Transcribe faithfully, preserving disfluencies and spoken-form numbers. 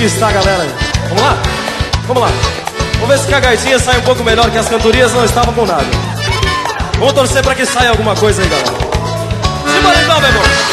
conquistar a galera. Vamos lá? Vamos lá. Vamos ver se que a gaitinha sai um pouco melhor, que as cantorias não estavam com nada. Vamos torcer pra que saia alguma coisa aí, galera. Simbora então, meu irmão.